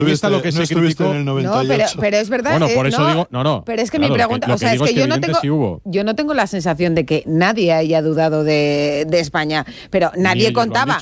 Lo que se criticó en el 98. Pero es verdad. Bueno, por eso digo, no. Pero es que claro, mi pregunta, o sea, es que yo no tengo la sensación de que nadie haya dudado de España, pero nadie contaba,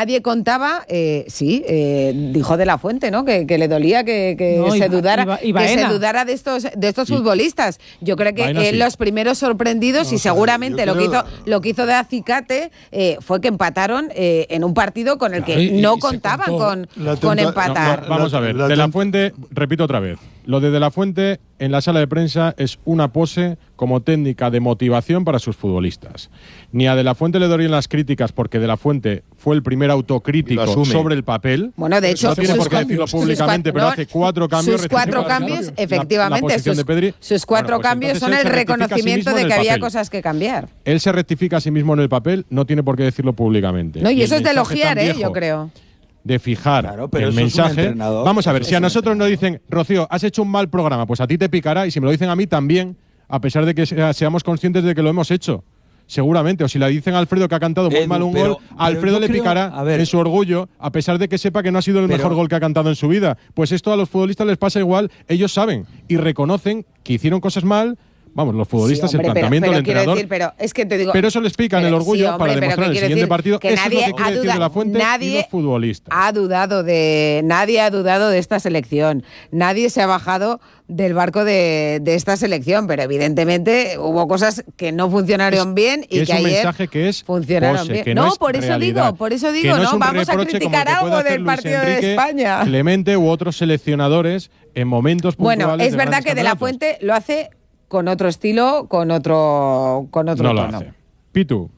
dijo De la Fuente, ¿no? Que le dolía que se dudara de estos futbolistas. Yo creo que los primeros sorprendidos, y seguramente lo que hizo de acicate fue que empataron en un partido con el que no contaban con empatar. Vamos a ver, De la Fuente, repito otra vez, lo de la Fuente en la sala de prensa es una pose como técnica de motivación para sus futbolistas. Ni a De la Fuente le doy las críticas porque De la Fuente fue el primer autocrítico sobre el papel. Bueno, de hecho, no tiene por qué decirlo públicamente, pero hace 4 cambios. Sus 4 cambios, efectivamente, sus 4 cambios son el reconocimiento de que había cosas que cambiar. Él se rectifica a sí mismo en el papel, no tiene por qué decirlo públicamente. No, y eso es de elogiar, yo creo. De fijar el mensaje. Vamos a ver, si a nosotros nos dicen, Rocío, has hecho un mal programa, pues a ti te picará, y si me lo dicen a mí también, a pesar de que seamos conscientes de que lo hemos hecho. Seguramente, o si le dicen a Alfredo que ha cantado muy mal un gol, a Alfredo le picará en su orgullo, a pesar de que sepa que no ha sido el mejor gol que ha cantado en su vida. Pues esto a los futbolistas les pasa igual, ellos saben y reconocen que hicieron cosas mal. Vamos, los futbolistas, el planteamiento del entrenador. Decir, pero es que te digo, pero eso les pica en el orgullo para demostrar en el siguiente partido. Eso es lo que quiere decir De la Fuente y los futbolistas. Nadie ha dudado de esta selección. Nadie se ha bajado del barco de esta selección, pero evidentemente hubo cosas que no funcionaron bien y que ayer funcionaron bien. No, por eso digo, no vamos a criticar algo del partido de España. Clemente u otros seleccionadores en momentos puntuales. Bueno, es verdad que De la Fuente lo hace con otro estilo, con otro no tono. Lo hace. Pitu.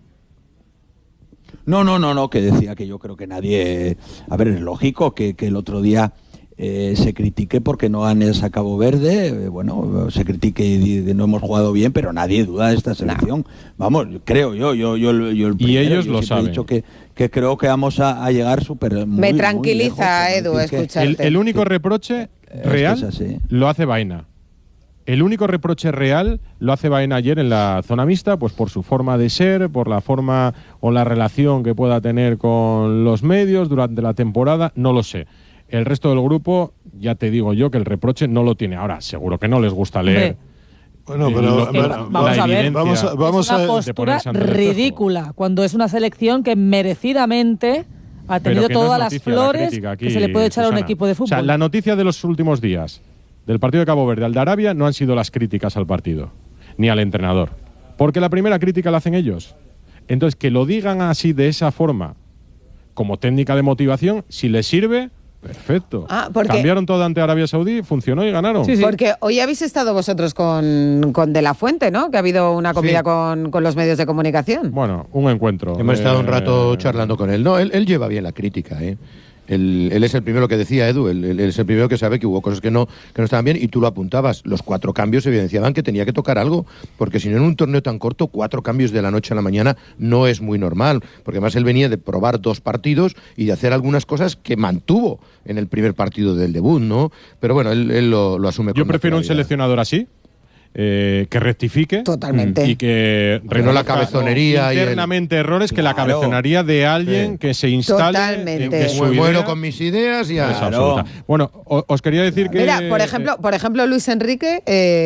No, que decía que yo creo que nadie... A ver, es lógico que el otro día se critique porque no ganes a Cabo Verde, se critique y no hemos jugado bien, pero nadie duda de esta selección. Vamos, creo yo el primero, y ellos lo saben. He dicho que creo que vamos a llegar súper... Me tranquiliza, Edu, escucharte. El único reproche real lo hace Baena. El único reproche real lo hace Baena ayer en la zona mixta, pues por su forma de ser, por la forma o la relación que pueda tener con los medios durante la temporada, no lo sé. El resto del grupo, ya te digo yo que el reproche no lo tiene. Ahora, seguro que no les gusta leer. Bueno, pero vamos a ver, es una postura ridícula, cuando es una selección que merecidamente ha tenido todas las flores que se le puede echar a un equipo de fútbol. O sea, la noticia de los últimos días del partido de Cabo Verde al de Arabia no han sido las críticas al partido, ni al entrenador. Porque la primera crítica la hacen ellos. Entonces, que lo digan así, de esa forma, como técnica de motivación, si les sirve, perfecto. Cambiaron todo ante Arabia Saudí, funcionó y ganaron. Sí. Porque hoy habéis estado vosotros con De la Fuente, ¿no? Que ha habido una comida con los medios de comunicación. Bueno, un encuentro. Hemos estado un rato charlando con él. No, él lleva bien la crítica, ¿eh? Él es el primero que decía, Edu, él es el primero que sabe que hubo cosas que no estaban bien, y tú lo apuntabas. Los 4 cambios evidenciaban que tenía que tocar algo, porque si no, en un torneo tan corto, 4 cambios de la noche a la mañana no es muy normal, porque además él venía de probar 2 partidos y de hacer algunas cosas que mantuvo en el primer partido del debut, ¿no? Pero bueno, él lo asume. Yo prefiero un seleccionador así, que rectifique totalmente y que no la cabezonería internamente errores, que la cabezonería de alguien que se instale en que su muero con mis ideas y Bueno, os quería decir que mira, por ejemplo Luis Enrique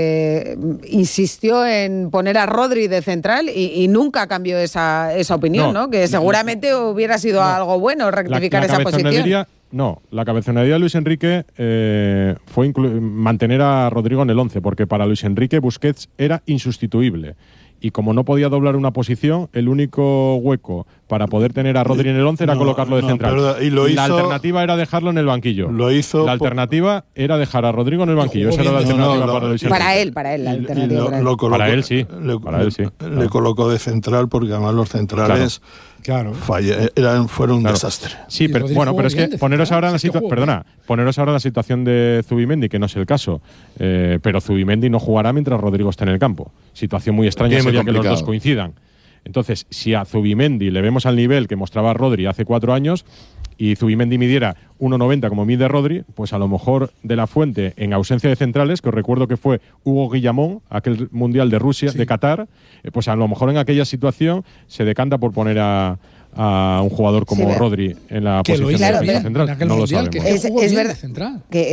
insistió en poner a Rodri de central y nunca cambió esa opinión, ¿no? Que seguramente hubiera sido algo bueno rectificar esa posición. No, la cabezonería de Luis Enrique fue mantener a Rodrigo en el 11, porque para Luis Enrique Busquets era insustituible. Y como no podía doblar una posición, el único hueco para poder tener a Rodri en el 11 era colocarlo de central. La alternativa era dejarlo en el banquillo. La alternativa era dejar a Rodrigo en el banquillo. Esa era la alternativa para Luis Enrique. Para él, la alternativa. Para él sí. Le colocó de central porque además los centrales... Claro. Fueron un desastre. Sí, pero es que poneros ahora en la situación de Zubimendi, que no es el caso, pero Zubimendi no jugará mientras Rodrigo esté en el campo. Situación muy extraña sería que los dos coincidan. Entonces, si a Zubimendi le vemos al nivel que mostraba Rodri hace 4 años y Zubimendi midiera 1,90 como mide Rodri, pues a lo mejor De la Fuente, en ausencia de centrales, que os recuerdo que fue Hugo Guillamón, aquel Mundial de Rusia, de Qatar, pues a lo mejor en aquella situación se decanta por poner a a un jugador como Rodri en la posición de central. No lo sabemos. Es verdad que